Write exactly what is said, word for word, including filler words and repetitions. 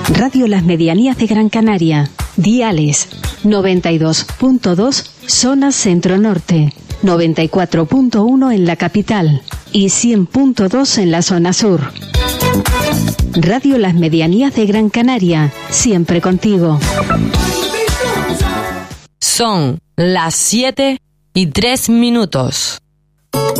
Radio Las Medianías de Gran Canaria. Diales noventa y dos punto dos zona centro-norte, noventa y cuatro punto uno en la capital y cien punto dos en la zona sur. Radio Las Medianías de Gran Canaria, siempre contigo. Son las siete y tres minutos.